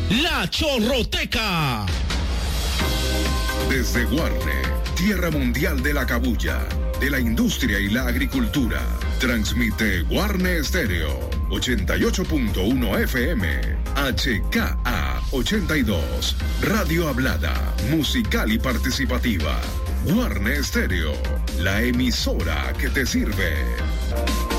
La Chorroteca. Desde Guarne, tierra mundial de la cabuya, de la industria y la agricultura, transmite Guarne Estéreo, 88.1 FM, HKA 82, Radio Hablada, musical y participativa. Guarne Estéreo, la emisora que te sirve.